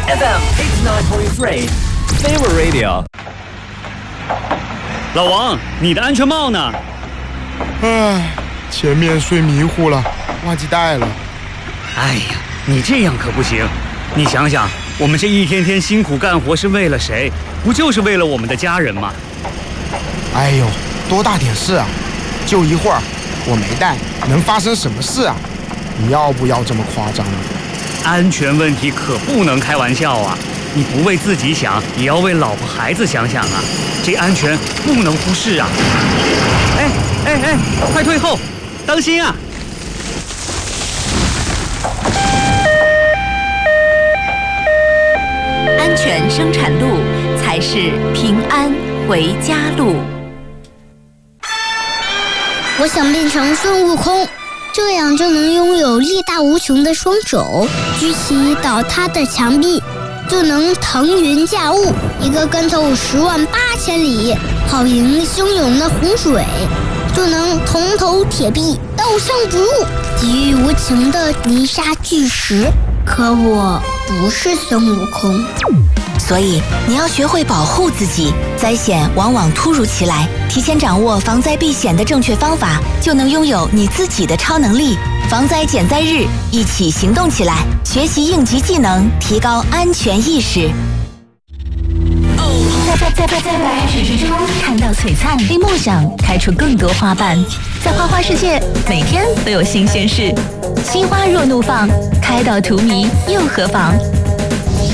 FM 89.3 Favorite Radio。 老王，你的安全帽呢？ 前面睡迷糊了，忘记带了。 哎呀，你这样可不行。你想想，我们这一天天辛苦干活是为了谁？不就是为了我们的家人吗？ 哎呦，多大点事啊！就一会儿，我没带，能发生什么事啊？你要不要这么夸张啊？ 安全问题可不能开玩笑啊！你不为自己想，也要为老婆孩子想想啊！这安全不能忽视啊！哎，快退后，当心啊！ 安全生产路才是平安回家路。 我想变成孙悟空，这样就能拥有力大无穷的双手，举起倒塌的墙壁，就能腾云驾雾，一个跟头10万8千里，跑赢汹涌的洪水，就能铜头铁臂，刀枪不入，给予无情的泥沙巨石。可我不是孙悟空， 所以你要学会保护自己，灾险往往突如其来，提前掌握防灾避险的正确方法，就能拥有你自己的超能力。防灾减灾日，一起行动起来，学习应急技能，提高安全意识。在白雪之中看到璀璨，为梦想开出更多花瓣。在花花世界，每天都有新鲜事。心花若怒放，开到荼蘼又何妨？